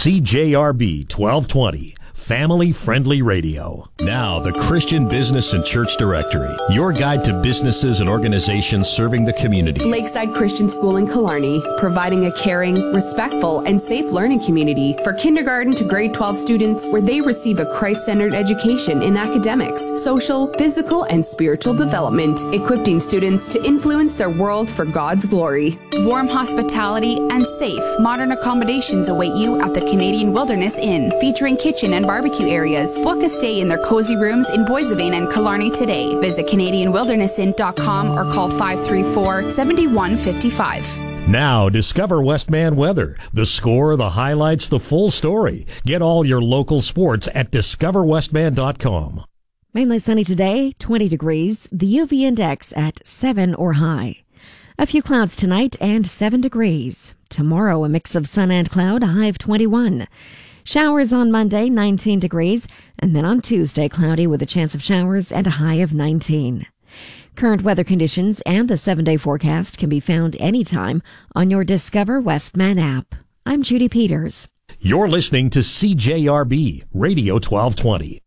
CJRB 1220, family-friendly radio. Now, the Christian Business and Church Directory, your guide to businesses and organizations serving the community. Lakeside Christian School in Killarney, providing a caring, respectful, and safe learning community for kindergarten to grade 12 students where they receive a Christ-centered education in academics, social, physical, and spiritual development, equipping students to influence their world for God's glory. Warm hospitality and safe, modern accommodations await you at the Canadian Wilderness Inn, featuring kitchen and barbecue areas. Book a stay in their cozy rooms in Boissevain and Killarney today. Visit CanadianWildernessInn.com or call 534-7155. Now, discover Westman weather. The score, the highlights, the full story. Get all your local sports at discoverwestman.com. Mainly sunny today, 20 degrees. The UV index at 7 or high. A few clouds tonight and 7 degrees. Tomorrow, a mix of sun and cloud, a high of 21. Showers on Monday, 19 degrees. And then on Tuesday, cloudy with a chance of showers and a high of 19. Current weather conditions and the 7-day forecast can be found anytime on your Discover Westman app. I'm Judy Peters. You're listening to CJRB Radio 1220.